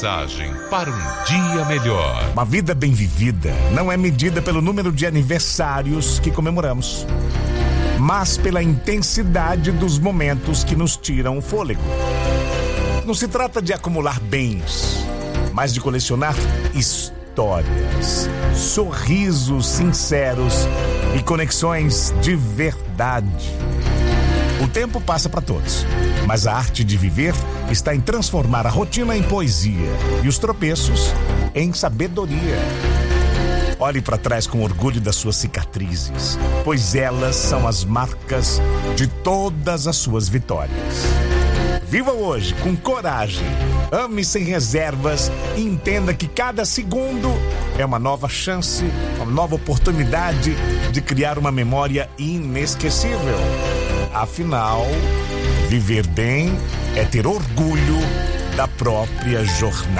Mensagem para um dia melhor. Uma vida bem vivida não é medida pelo número de aniversários que comemoramos, mas pela intensidade dos momentos que nos tiram o fôlego. Não se trata de acumular bens, mas de colecionar histórias, sorrisos sinceros e conexões de verdade. O tempo passa para todos, mas a arte de viver está em transformar a rotina em poesia e os tropeços em sabedoria. Olhe para trás com orgulho das suas cicatrizes, pois elas são as marcas de todas as suas vitórias. Viva hoje com coragem, ame sem reservas e entenda que cada segundo é uma nova chance, uma nova oportunidade de criar uma memória inesquecível. Afinal, viver bem é ter orgulho da própria jornada.